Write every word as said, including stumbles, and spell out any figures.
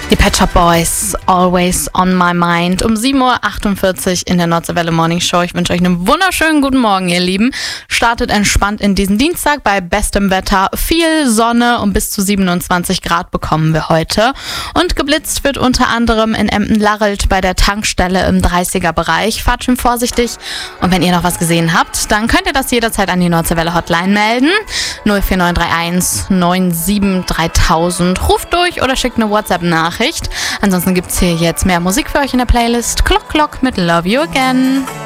Die Pet Shop Boys, Always on My Mind, um sieben Uhr achtundvierzig in der Nordseewelle Morning Show. Ich wünsche euch einen wunderschönen guten Morgen, ihr Lieben. Startet entspannt in diesen Dienstag bei bestem Wetter, viel Sonne und bis zu siebenundzwanzig Grad bekommen wir heute. Und geblitzt wird unter anderem in Emden-Larrelt bei der Tankstelle im dreißiger Bereich. Fahrt schön vorsichtig und wenn ihr noch was gesehen habt, dann könnt ihr das jederzeit an die Nordseewelle Hotline melden. null vier neun drei eins neun sieben drei tausend. Ruft durch oder schickt eine WhatsApp-Nachricht. Ansonsten gibt's hier jetzt mehr Musik für euch in der Playlist. Clock Clock mit Love You Again.